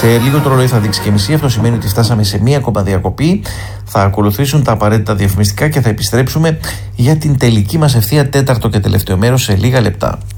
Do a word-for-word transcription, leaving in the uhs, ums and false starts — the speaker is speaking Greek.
Σε λίγο το ρολόι θα δείξει και μισή. Αυτό σημαίνει ότι φτάσαμε σε μία ακόμα διακοπή. Θα ακολουθήσουν τα απαραίτητα διαφημιστικά και θα επιστρέψουμε για την τελική μας ευθεία τέταρτο και τελευταίο μέρος σε λίγα λεπτά.